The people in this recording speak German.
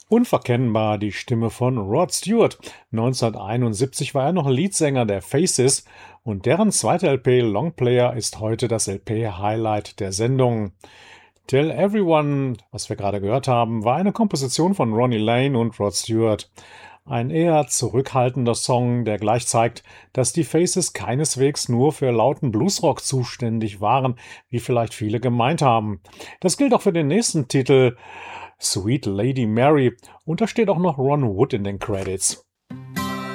Unverkennbar die Stimme von Rod Stewart. 1971 war er noch Leadsänger der Faces und deren zweite LP Longplayer ist heute das LP-Highlight der Sendung. Tell Everyone, was wir gerade gehört haben, war eine Komposition von Ronnie Lane und Rod Stewart. Ein eher zurückhaltender Song, der gleich zeigt, dass die Faces keineswegs nur für lauten Bluesrock zuständig waren, wie vielleicht viele gemeint haben. Das gilt auch für den nächsten Titel Sweet Lady Mary und da steht auch noch Ron Wood in den Credits.